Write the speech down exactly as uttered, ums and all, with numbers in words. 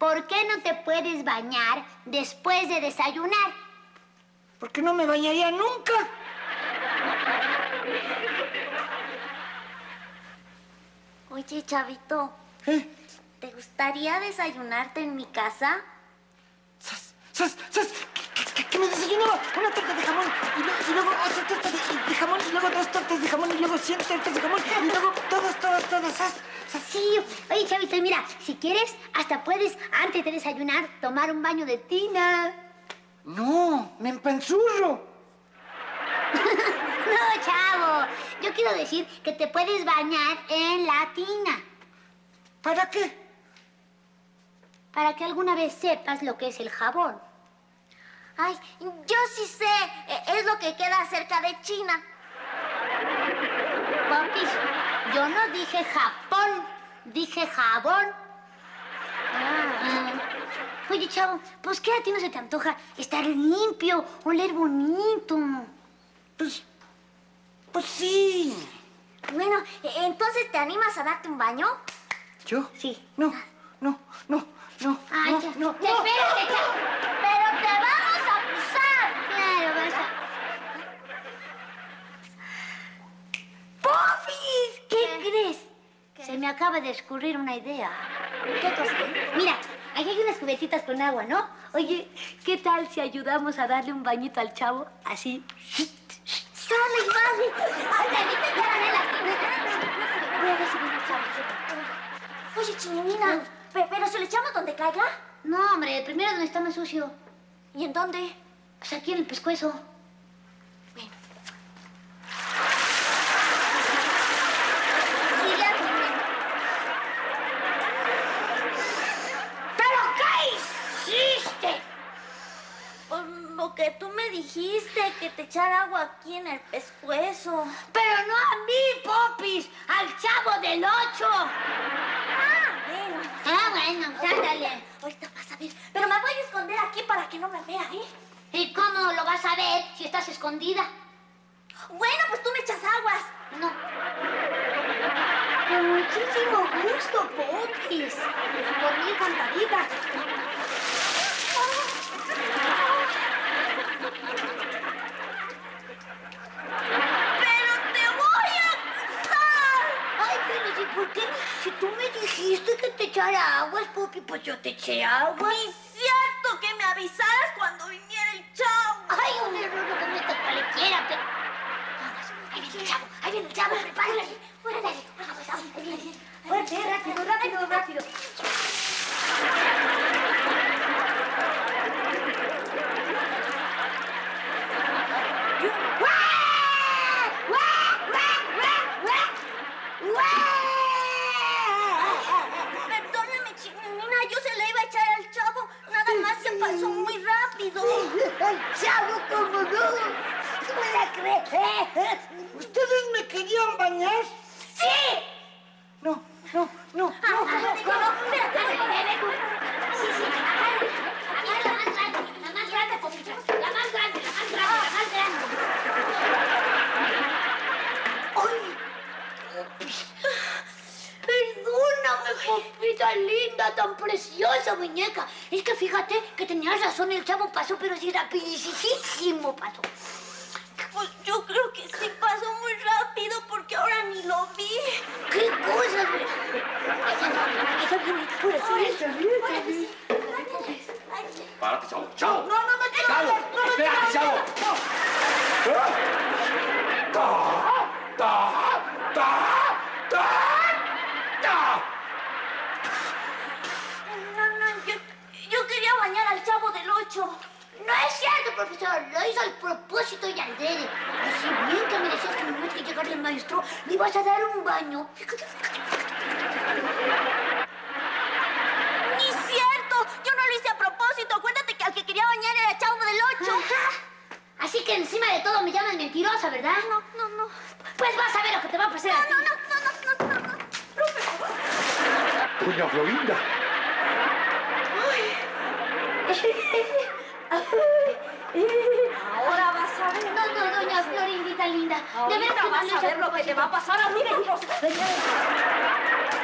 ¿por qué no te puedes bañar después de desayunar? Porque no me bañaría nunca. Oye, chavito, ¿Eh? ¿te gustaría desayunarte en mi casa? ¡Sas! ¡Sas! ¡Sas! ¿Qué, qué me desayunaba? Una torta de jamón, y luego, y luego otra torta de, de jamón, y luego dos tortas de jamón, y luego cien tortas de jamón, y luego todas, todas, todas, ¡sas! ¡Sas! Sí, oye, chavito, mira, si quieres, hasta puedes, antes de desayunar, tomar un baño de tina. No, me empanzurro. No, chavo, yo quiero decir que te puedes bañar en la tina. ¿Para qué? Para que alguna vez sepas lo que es el jabón. Ay, yo sí sé. eh, Es lo que queda cerca de China. Popis, yo no dije Japón, dije jabón. Ah. Oye, chavo, pues ¿qué a ti no se te antoja estar limpio, oler bonito? Pues, pues sí. Bueno, eh, entonces, ¿te animas a darte un baño? ¿Yo? Sí. No, no, no, no, Ay, no, ya. no, no. Espérate, chavo. ¡Pero te vamos a acusar! Claro, vas a... ¡Popis! ¿Qué, ¿Qué? crees? ¿Qué? Se me acaba de escurrir una idea. ¿Qué cosa? Mira, aquí hay unas cubetitas con agua, ¿no? Oye, ¿qué tal si ayudamos a darle un bañito al chavo? Así. ¡Sale, vale! ¡Ay, ahorita ya haré la... Voy a ver si viene el chavo. Oye, Chinamina, pe- ¿pero se lo echamos donde caiga? No, hombre, primero donde está más sucio. ¿Y en dónde? Pues aquí en el pescuezo. Bueno. Sigue atendiendo. ¿Pero qué hiciste? Pues lo que tú me dijiste, que te echara agua aquí en el pescuezo. Pero no a mí, Popis, al chavo del ocho. Ah, bueno. Ah, bueno, ándale. Ahorita vas a ver. Pero me voy a esconder aquí para que no me vea, ¿eh? ¿Y cómo lo vas a ver si estás escondida? Bueno, pues tú me echas aguas. No. Con muchísimo gusto, Popis. Por mí encantadita. ¡Pero te voy a acusar! Ay, pero ¿y por qué? Si tú me dijiste que te echara aguas, Popi, pues yo te eché agua. Ni cierto que me avisaras cuando viniera el chavo. Ay, un error lo cometa cualquiera, pero... Ahí viene el chavo, ahí viene el chavo, prepárate. Órale, ahí viene. Fuerte, rápido, rápido, rápido. Perdóname, Chinamina, yo se le iba a echar al chavo. Nada más se pasó muy rápido. ¡Ay, chavo, cómo no! ¡No me la crees! ¿Ustedes me querían bañar? ¡Sí! No, no, no, Ah, no. ah, ¿cómo? Espérate, Sí, sí, agárrale. Agárrale la más grande, la más grande, Popita. La más grande, la más grande, la más grande. ¡Ay! Popis. Perdóname, Popita linda, tan preciosa muñeca. Es que fíjate que tenías razón, el chavo pasó, pero sí rapidísimo pasó. Pues yo creo que sí pasó muy rápido porque ahora ni lo vi. ¡Qué cosa! Ella no, ella viene, apúrate. Párate, chavo. ¡Chavo! No, no me quiero ¡Chavo! bañar, no me quiero ¡Espérate, chavo! ¡Ta! ¡Ta! ¡Ta! ¡Ta! ¡Ta! No, no, yo, yo quería bañar al chavo del ocho. No es cierto, profesor. Lo hizo al propósito y al dedo. Así bien que me decías que no es que llegara el maestro, me ibas a dar un baño. Fíjate, fíjate, fíjate. ¡Ni cierto! Yo no lo hice a propósito. Acuérdate que al que quería bañar era el chavo del ocho. Ajá. Así que encima de todo me llamas mentirosa, ¿verdad? No, no, no. Pues vas a ver lo que te va a pasar a ti. No, no, no, no, no, no, no. Doña Florinda. Ahora vas a ver. No, no, doña Florindita linda. De Ahorita veras que no vas lo a hice ver lo que te va a pasar a ti, mentirosa.